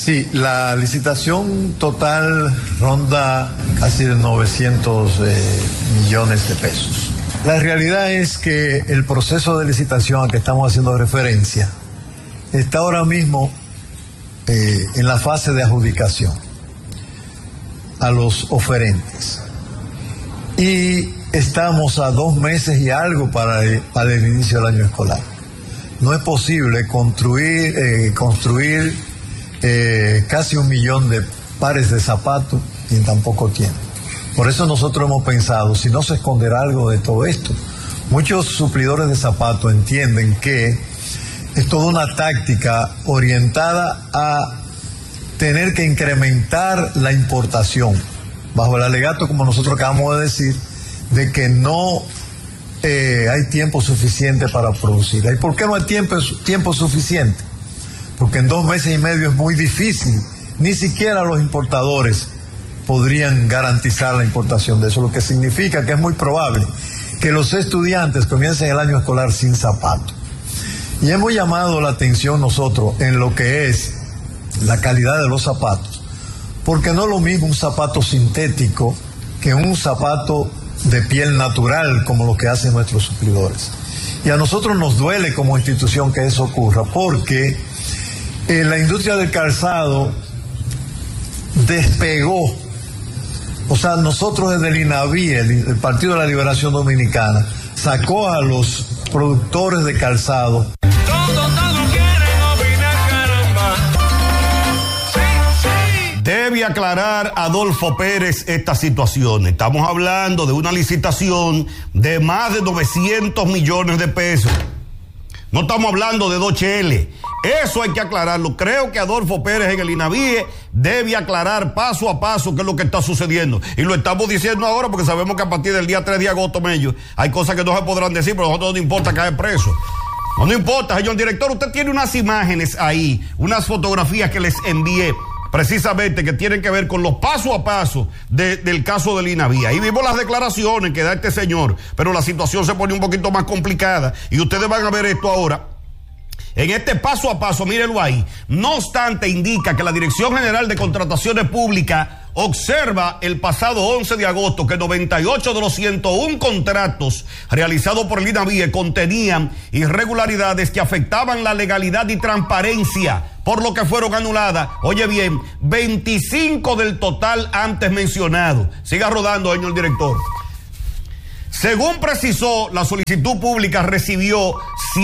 Sí, la licitación total ronda casi de 900 millones de pesos. La realidad es que el proceso de licitación al que estamos haciendo referencia está ahora mismo en la fase de adjudicación a los oferentes. Y estamos a 2 meses y algo para el inicio del año escolar. No es posible construir casi 1 millón de pares de zapatos en tan poco tiempo. Por eso nosotros hemos pensado, si no se esconderá algo de todo esto. Muchos suplidores de zapatos entienden que es toda una táctica orientada a tener que incrementar la importación, bajo el alegato, como nosotros acabamos de decir, de que no hay tiempo suficiente para producir. ¿Y por qué no hay tiempo suficiente? Porque en 2 meses y medio es muy difícil, ni siquiera los importadores podrían garantizar la importación de eso, lo que significa que es muy probable que los estudiantes comiencen el año escolar sin zapatos. Y hemos llamado la atención nosotros en lo que es la calidad de los zapatos, porque no es lo mismo un zapato sintético que un zapato de piel natural, como lo que hacen nuestros suplidores. Y a nosotros nos duele como institución que eso ocurra, porque la industria del calzado despegó. O sea, nosotros desde el INAVI, el Partido de la Liberación Dominicana, sacó a los productores de calzado. Debe aclarar Adolfo Pérez esta situación. Estamos hablando de una licitación de más de 900 millones de pesos. No estamos hablando de 2HL. Eso hay que aclararlo. Creo que Adolfo Pérez en el INAVIE debe aclarar paso a paso qué es lo que está sucediendo. Y lo estamos diciendo ahora porque sabemos que a partir del día 3 de agosto, Mello, hay cosas que no se podrán decir, pero a nosotros no importa caer preso. No importa, señor director, usted tiene unas imágenes ahí, unas fotografías que les envié, precisamente que tienen que ver con los paso a paso del caso del INAVIE. Ahí vimos las declaraciones que da este señor, pero la situación se pone un poquito más complicada y ustedes van a ver esto ahora. En este paso a paso, mírenlo ahí. No obstante, indica que la Dirección General de Contrataciones Públicas observa el pasado 11 de agosto que 98 de los 101 contratos realizados por el INAVIE contenían irregularidades que afectaban la legalidad y transparencia, por lo que fueron anuladas, oye bien, 25 del total antes mencionado. Siga rodando, señor director. Según precisó, la solicitud pública recibió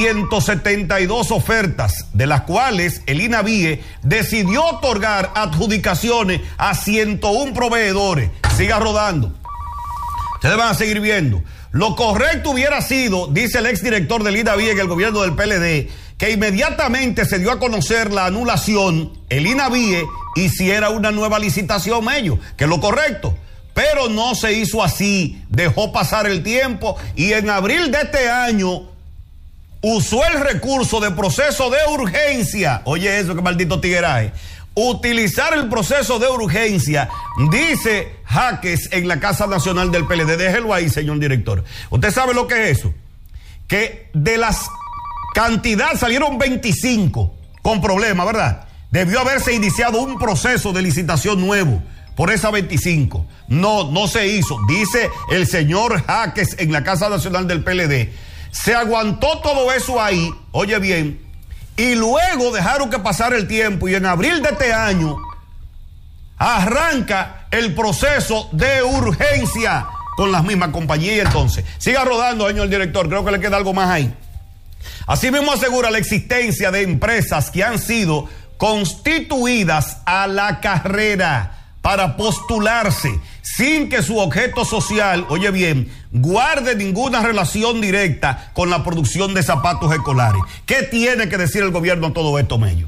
172 ofertas, de las cuales el INAVIE decidió otorgar adjudicaciones a 101 proveedores. Siga rodando. Ustedes van a seguir viendo. Lo correcto hubiera sido, dice el exdirector del INAVIE en el gobierno del PLD, que inmediatamente se dio a conocer la anulación, el INAVIE hiciera una nueva licitación, ellos, que es lo correcto. Pero no se hizo así, dejó pasar el tiempo y en abril de este año usó el recurso de proceso de urgencia. Oye eso, qué maldito tigueraje. Utilizar el proceso de urgencia, dice Jaques en la Casa Nacional del PLD. Déjelo ahí, señor director. ¿Usted sabe lo que es eso? Que de las cantidades salieron 25 con problema, ¿verdad? Debió haberse iniciado un proceso de licitación nuevo por esas 25. No se hizo. Dice el señor Jaques en la Casa Nacional del PLD. Se aguantó todo eso ahí, oye bien, y luego dejaron que pasara el tiempo y en abril de este año arranca el proceso de urgencia con las mismas compañías. Y entonces, siga rodando, señor director, creo que le queda algo más ahí. Así mismo asegura la existencia de empresas que han sido constituidas a la carrera para postularse sin que su objeto social, oye bien, guarde ninguna relación directa con la producción de zapatos escolares. ¿Qué tiene que decir el gobierno a todo esto, Mello?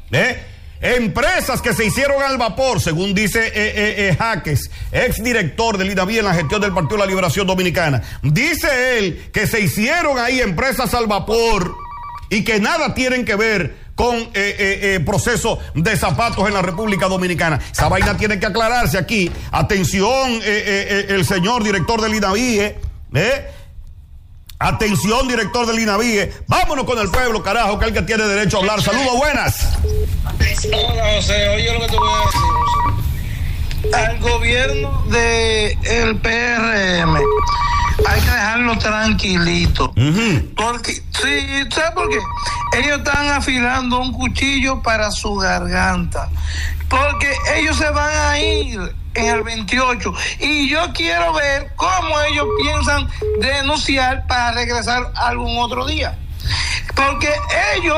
Empresas que se hicieron al vapor, según dice Jaques, exdirector del INAVIE en la gestión del Partido de la Liberación Dominicana. Dice él que se hicieron ahí empresas al vapor y que nada tienen que ver con proceso de zapatos en la República Dominicana. Esa vaina tiene que aclararse aquí. Atención, el señor director del INAVIE, atención, director del INAVIE. Vámonos con el pueblo, carajo, que es el que tiene derecho a hablar. Saludos, buenas. Hola, José, oye lo que te voy a decir, José. Al gobierno del PRM hay que dejarlo tranquilito. Porque, sí, ¿sabes por qué? Ellos están afilando un cuchillo para su garganta. Porque ellos se van a ir en el 28. Y yo quiero ver cómo ellos piensan denunciar para regresar algún otro día. Porque ellos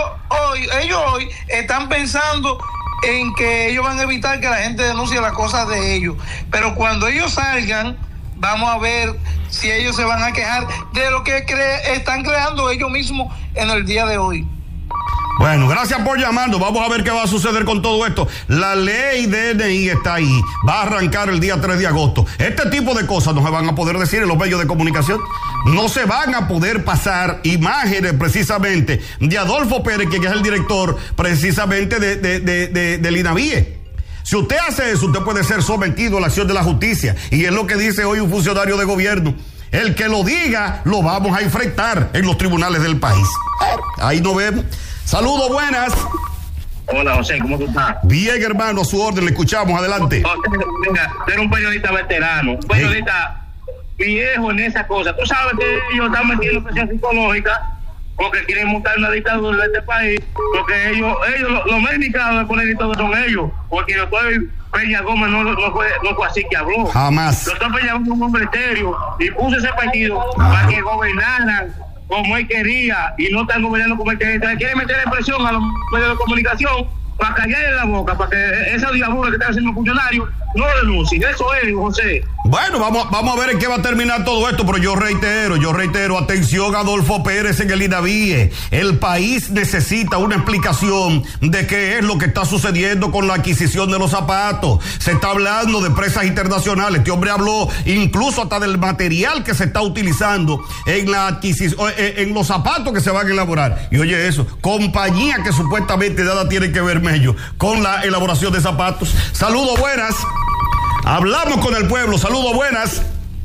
hoy están pensando en que ellos van a evitar que la gente denuncie las cosas de ellos. Pero cuando ellos salgan, vamos a ver si ellos se van a quejar de lo que están creando ellos mismos en el día de hoy. Bueno, gracias por llamarnos. Vamos a ver qué va a suceder con todo esto. La ley DNI está ahí. Va a arrancar el día 3 de agosto. Este tipo de cosas no se van a poder decir en los medios de comunicación. No se van a poder pasar imágenes precisamente de Adolfo Pérez, quien es el director precisamente del INAVIE. Si usted hace eso, usted puede ser sometido a la acción de la justicia. Y es lo que dice hoy un funcionario de gobierno. El que lo diga, lo vamos a enfrentar en los tribunales del país. Ahí nos vemos. Saludos, buenas. Hola, José, ¿cómo tú estás? Bien, hermano, a su orden, le escuchamos, adelante. José, venga, tú eres un periodista veterano, un periodista viejo en esa cosa. Tú sabes que ellos están metiendo presión psicológica porque quieren montar una dictadura en este país, porque ellos los más indicados de poner dictadura son ellos, porque el doctor Peña Gómez no fue así que habló. Jamás. El doctor Peña Gómez es un hombre serio y puso ese partido para que gobernaran como él quería y no están gobernando como él quería. Entonces quiere meter presión a los medios de comunicación para callarle la boca, para que esa diablura que están haciendo los funcionarios no denuncien. Eso es, José. Bueno, vamos a ver en qué va a terminar todo esto, pero yo reitero, atención, Adolfo Pérez en el INAVIE. El país necesita una explicación de qué es lo que está sucediendo con la adquisición de los zapatos. Se está hablando de empresas internacionales. Este hombre habló incluso hasta del material que se está utilizando en la adquisición, en los zapatos que se van a elaborar. Y oye eso, compañía que supuestamente nada tiene que ver ellos con la elaboración de zapatos. Saludos, buenas. Hablamos con el pueblo. Saludos, buenas.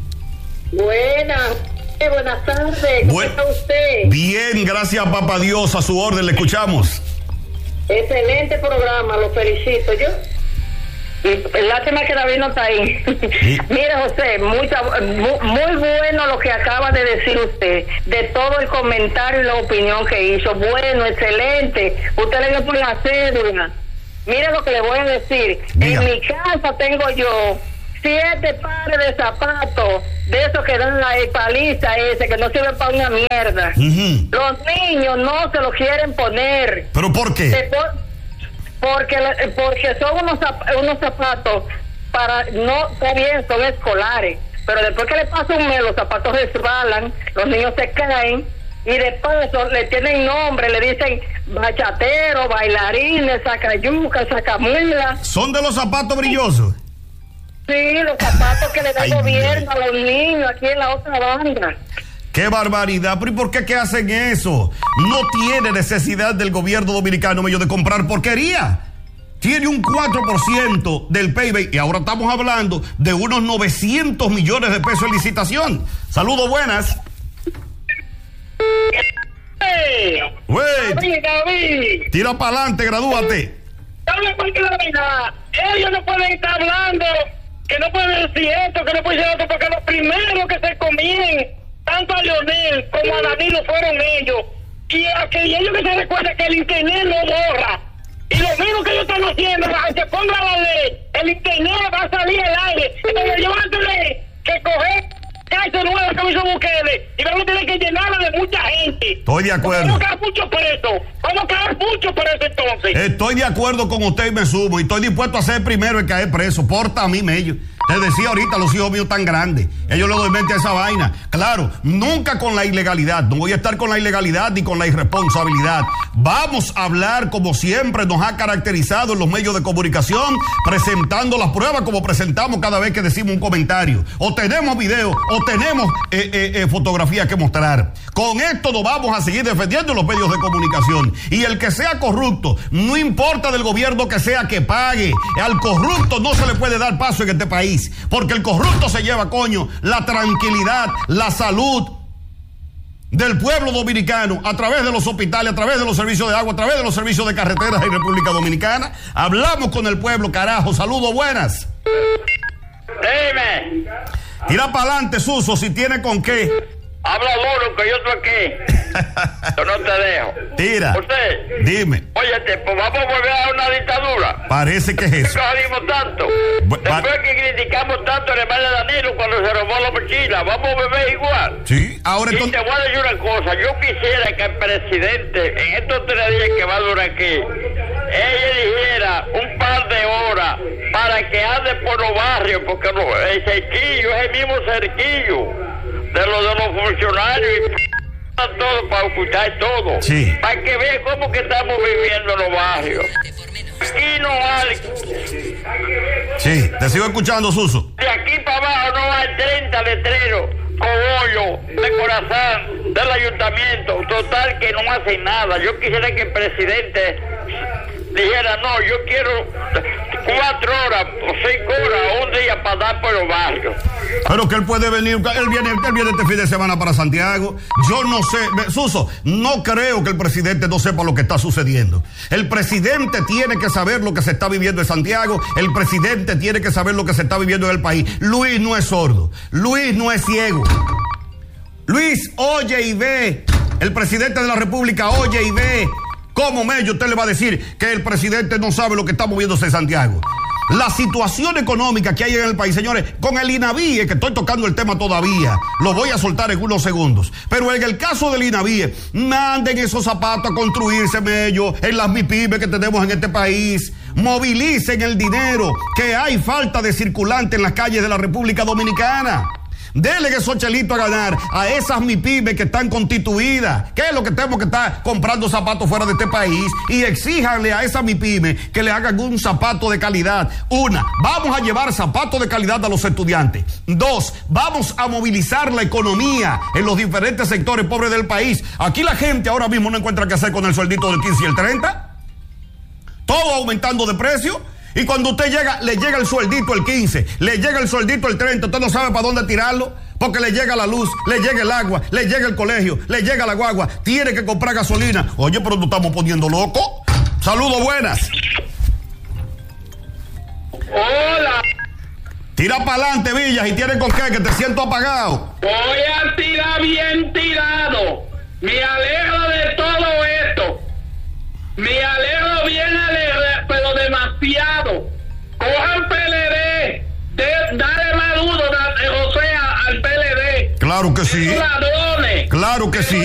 Buenas tardes. ¿Cómo está usted? Bien, gracias, papá Dios. A su orden, le escuchamos. Excelente programa, lo felicito yo. Lástima que David no está ahí. ¿Sí? Mira, José, muy bueno lo que acaba de decir usted, de todo el comentario y la opinión que hizo. Bueno, excelente. Usted le dio por la cédula. Mira lo que le voy a decir. Diga. En mi casa tengo yo 7 pares de zapatos de esos que dan la paliza ese, que no sirven para una mierda. Los niños no se lo quieren poner. ¿Pero por qué? Porque son unos zapatos para, no, está bien, son escolares, pero después que le pasa un mes, los zapatos resbalan, los niños se caen, y después le tienen nombre, le dicen bachatero, bailarines, sacayuca, sacamuela. ¿Son de los zapatos brillosos? Sí, los zapatos que le da el gobierno a los niños aquí en la otra banda. ¡Qué barbaridad! ¿Pero y por qué hacen eso? No tiene necesidad del gobierno dominicano medio de comprar porquería. Tiene un 4% del PIB y ahora estamos hablando de unos 900 millones de pesos en licitación. Saludos, buenas. David. Tira para adelante, gradúate. Ellos no pueden estar hablando, que no pueden decir esto, que no pueden decir esto, porque los primeros que se comían tanto a Leonel como a Danilo fueron ellos. Y ellos que se recuerden que el internet no borra. Y lo mismo que ellos están haciendo, aunque ponga la ley, el internet va a salir al aire. Entonces ellos van a tener que coger cárcel nueva que hizo Bukele y van a tener que llenarla de mucha gente. Estoy de acuerdo. Vamos a quedar mucho presos. Vamos a quedar mucho presos entonces. Estoy de acuerdo con usted y me sumo. Y estoy dispuesto a ser primero en caer preso. Porta a mí, mello. Te decía ahorita, los hijos míos tan grandes. Ellos le doy mente a esa vaina. Claro, nunca con la ilegalidad. No voy a estar con la ilegalidad ni con la irresponsabilidad. Vamos a hablar como siempre nos ha caracterizado en los medios de comunicación, presentando las pruebas como presentamos cada vez que decimos un comentario. O tenemos video, o tenemos fotografía que mostrar. Con esto nos vamos a seguir defendiendo en los medios de comunicación. Y el que sea corrupto, no importa del gobierno que sea, que pague. Al corrupto no se le puede dar paso en este país. Porque el corrupto se lleva, coño, la tranquilidad, la salud del pueblo dominicano a través de los hospitales, a través de los servicios de agua, a través de los servicios de carreteras en República Dominicana. Hablamos con el pueblo, carajo. Saludos, buenas. Dime. Tira para adelante, Suso, si tiene con qué. Habla duro, que yo estoy aquí. Yo no te dejo. Tira. Usted. Dime. Óyete, pues vamos a volver a una dictadura. Parece que es eso. Jodimos tanto. Después que criticamos tanto a la hermana de Danilo cuando se robó la mochila, vamos a beber igual. Sí, ahora Y te voy a decir una cosa, yo quisiera que el presidente, en estos 3 días que va a durar aquí, ella dijera un par de horas para que ande por los barrios, porque el cerquillo es el mismo cerquillo de los funcionarios y todo para ocultar todo. Sí. Para que vean cómo que estamos viviendo en los barrios. Aquí no hay. Sí, te sigo escuchando, Suso. De aquí para abajo no hay 30 letreros, cogollo, de corazón, del ayuntamiento. Total que no hacen nada. Yo quisiera que el presidente dijera, no, yo quiero 4 horas o 5 horas o un día para dar por los barrios. Pero que él puede venir, él viene este fin de semana para Santiago. Yo no sé, Suso, no creo que el presidente no sepa lo que está sucediendo. El presidente tiene que saber lo que se está viviendo en Santiago. El presidente tiene que saber lo que se está viviendo en el país. Luis no es sordo, Luis no es ciego. Luis oye y ve. El presidente de la República oye y ve. ¿Cómo medio usted le va a decir que el presidente no sabe lo que está moviéndose en Santiago? La situación económica que hay en el país, señores, con el INAVIE, que estoy tocando el tema todavía, lo voy a soltar en unos segundos. Pero en el caso del INAVIE, manden esos zapatos a construirse, mello, en las MIPYME que tenemos en este país. Movilicen el dinero, que hay falta de circulante en las calles de la República Dominicana. Denle esos chelitos a ganar a esas MIPYME que están constituidas. ¿Qué es lo que tenemos que estar comprando zapatos fuera de este país? Y exíjanle a esas MIPYME que le hagan un zapato de calidad. 1, vamos a llevar zapatos de calidad a los estudiantes. 2, vamos a movilizar la economía en los diferentes sectores pobres del país. Aquí la gente ahora mismo no encuentra qué hacer con el sueldito del 15 y el 30. Todo aumentando de precio. Y cuando usted llega, le llega el sueldito el 15, le llega el sueldito el 30, usted no sabe para dónde tirarlo, porque le llega la luz, le llega el agua, le llega el colegio, le llega la guagua, tiene que comprar gasolina. Oye, pero nos estamos poniendo locos. Saludos, buenas. Hola. Tira para adelante, Villas, y tiene con qué, que te siento apagado. Voy a tirar bien tirado. Me alegro de todo esto. Me alegro bien alegre, pero demasiado. Cojan PLD, dale más duro, José, al PLD. Claro que sí. Ladrones. Claro que sí.